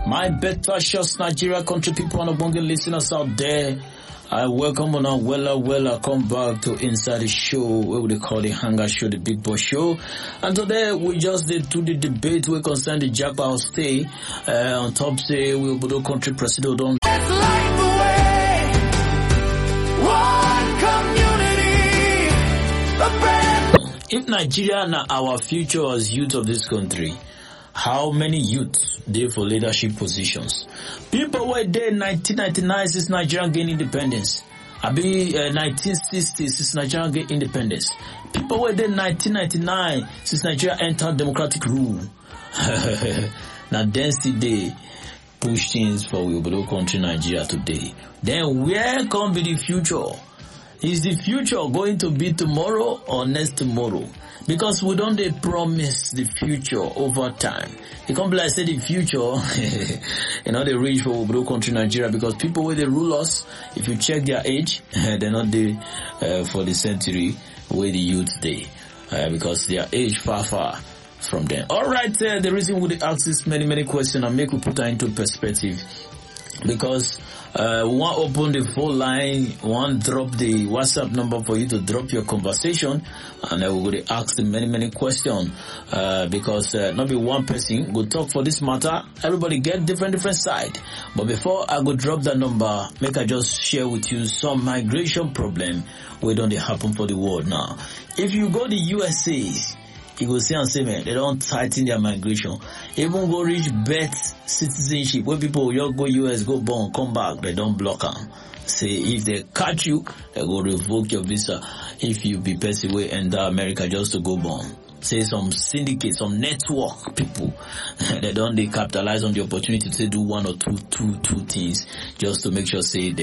My better shots, Nigeria country people and Obonge listeners out there. I welcome on our Wella come back to Inside the Show, where we call the Hangar Show, the Big Boss Show. And today we just did do the debate we concern the Japa stay. On top say we will do country president on. If Nigeria na our future as youth of this country, how many youths dey for leadership positions? People were there in 1999 since Nigeria gained independence. I be 1960 since Nigeria gained independence. People were there in 1999 since Nigeria entered democratic rule. Now density day push things for we below country Nigeria today. Then where can be the future? Is the future going to be tomorrow or next tomorrow? Because we don't dey promise the future over time. It can't be like say the future, they reach for Obodo country Nigeria because people where they rule us, if you check their age, they're not there for the century where the youth day, because their age far from them. All right, the reason we ask this many questions and make we put that into perspective. Because we want open the phone line, want drop the WhatsApp number for you to drop your conversation, and we will ask them many questions. Because not be one person go talk for this matter. Everybody get different side. But before I go drop that number, make I just share with you some migration problem where don't they happen for the world now. If you go to USA, you go see and say, man, they don't tighten their migration. Even go reach birth citizenship, where people will go US, go born, come back, they don't block them. Say, if they catch you, they go revoke your visa. If you be person way enter America just to go born. Say some syndicate, some network people, they capitalize on the opportunity to say do one or two things just to make sure say they